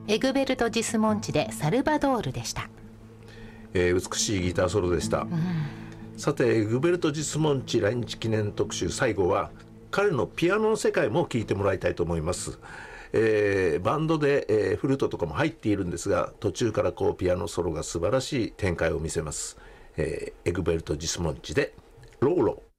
エグベルト・ジスモンチでサルバドールでした。 美しいギターソロでした、さてエグベルト・ジスモンチ来日記念特集、最後は彼のピアノの世界も聴いてもらいたいと思います。バンドで、フルートとかも入っているんですが、途中からこうピアノソロが素晴らしい展開を見せます。エグベルト・ジスモンチでローロー。